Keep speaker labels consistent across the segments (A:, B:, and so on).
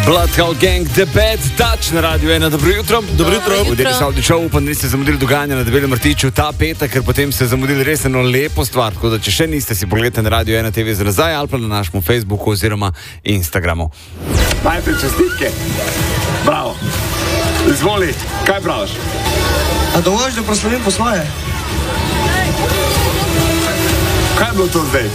A: Bloodhound Gang, The Bad Touch na Radio 1. Dobro jutro.
B: Dobro jutro.
A: V Deli Saudi Show, upam, da niste zamudili dogajanja na Debelem rtiču ta petek, ker potem ste zamudili res eno lepo stvar. Tako da, če še niste, si pogledajte na Radio 1 TV za nazaj ali pa na našem Facebooku oziroma Instagramu. Najprej čestitke. Bravo. Izvoli, kaj praviš?
B: A dovolj, da proslavim po svoje?
A: Kaj je bilo to zdaj?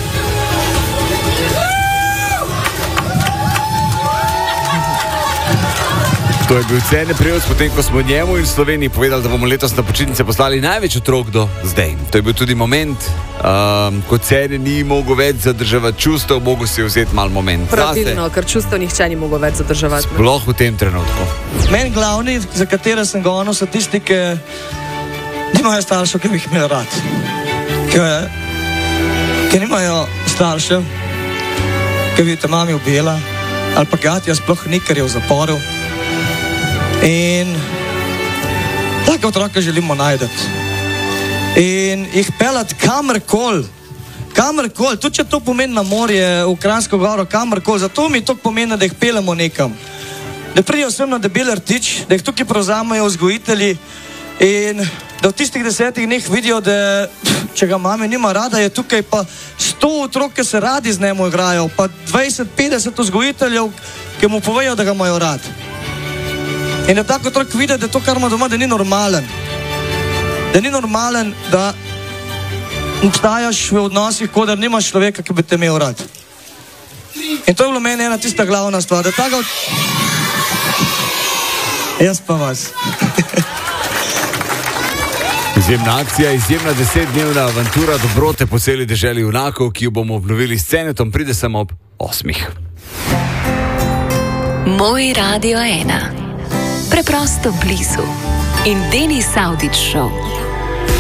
A: To je bil cene prejevc, potem ko smo njemu in Sloveniji povedali, da bomo letos na počitnice poslali največ otrok do zdaj. To je bil tudi moment, ko cene ni mogel več zadrževati čustev, mogel si vzeti mal moment.
C: Pravilno, ker čustev nihče ni mogel več zadrževati.
A: Sploh v tem trenutku.
B: Meni glavni, za katere sem gonil, so tisti, ki nimajo staršev, ki bi jih imel rad. Ki nimajo staršev, ki bi te mami ubila, ali pa gatja sploh ni, ker je v zaporu. In take otroke želimo najdeti. In jih pelati kamorkoli, tudi če to pomeni na morje, v Kranjsko goro, kamorkoli, zato mi to pomeni, da jih pelemo nekam. Da pridejo sem na Debeli rtič, da jih tukaj prevzamejo vzgojitelji in da v tistih 10 dneh vidijo, da če ga mami nima rada, je tukaj pa 100 otrok, ki se radi z njemu igrajo, pa 20-50 vzgojiteljev, ki mu povejo, da ga imajo rad. In da tako otrok vidi, da to, kar ima doma, da ni normalen. Da ni normalen, da obstajaš v odnosih, kot da nimaš človeka, ki bi te imel rad. In to je bilo meni ena tista glavna stvar. Da tako... Jaz pa vas.
A: Izjemna akcija, izjemna 10-dnevna avantura dobrote po celi deželi junakov, ki jo bomo obnovili s Cenetom, pride samo ob 8.
D: Moj Radio 1. Preprosto blizu. In Deni Saudić Show.